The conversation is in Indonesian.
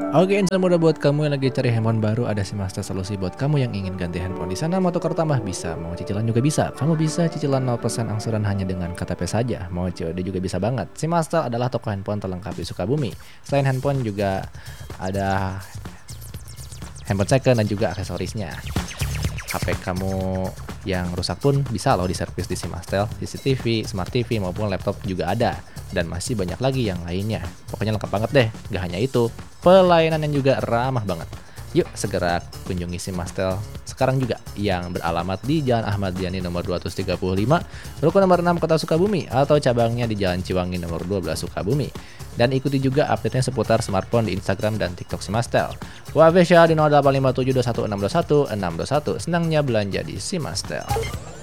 Oke, insan muda buat kamu yang lagi cari handphone baru, ada Simaster solusi buat kamu yang ingin ganti handphone. Di sana mau tukar tambah bisa, mau cicilan juga bisa. Kamu bisa cicilan 0% angsuran hanya dengan KTP saja. Mau COD juga bisa banget. Simaster adalah toko handphone terlengkap di Sukabumi. Selain handphone juga ada handphone second dan juga aksesorisnya. HP kamu yang rusak pun bisa loh diservis di Simastel, CCTV, Smart TV maupun laptop juga ada. Dan masih banyak lagi yang lainnya. Pokoknya lengkap banget deh, gak hanya itu, pelayanan yang juga ramah banget. Yuk segera kunjungi Simastel sekarang juga yang beralamat di Jalan Ahmad Yani nomor 235, Ruko nomor 6 Kota Sukabumi atau cabangnya di Jalan Ciwangi nomor 12 Sukabumi. Dan ikuti juga update-nya seputar smartphone di Instagram dan TikTok Simastel. Wafesya di 085721621621. Senangnya belanja di Simastel.